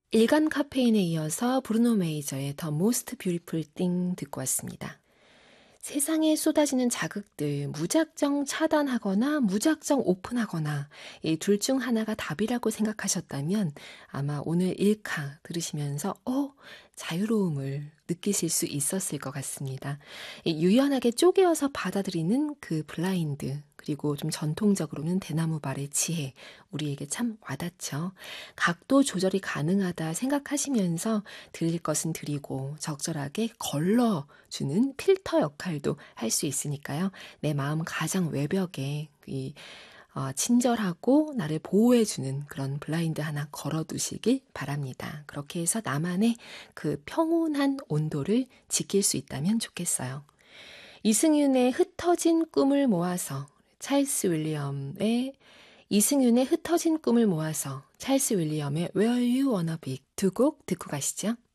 일간 카페인에 이어서 브루노 메이저의 The Most Beautiful Thing 듣고 왔습니다. 세상에 쏟아지는 자극들 무작정 차단하거나 무작정 오픈하거나 이 둘 중 하나가 답이라고 생각하셨다면 아마 오늘 일카 들으시면서 자유로움을 느끼실 수 있었을 것 같습니다. 이 유연하게 쪼개어서 받아들이는 그 블라인드 그리고 좀 전통적으로는 대나무발의 지혜 우리에게 참 와닿죠. 각도 조절이 가능하다 생각하시면서 들릴 것은 드리고 적절하게 걸러주는 필터 역할도 할 수 있으니까요. 내 마음 가장 외벽에 친절하고 나를 보호해주는 그런 블라인드 하나 걸어두시길 바랍니다. 그렇게 해서 나만의 그 평온한 온도를 지킬 수 있다면 좋겠어요. 이승윤의 흩어진 꿈을 모아서 찰스 윌리엄의 이승윤의 흩어진 꿈을 모아서 찰스 윌리엄의 Where You Wanna Be 두 곡 듣고 가시죠.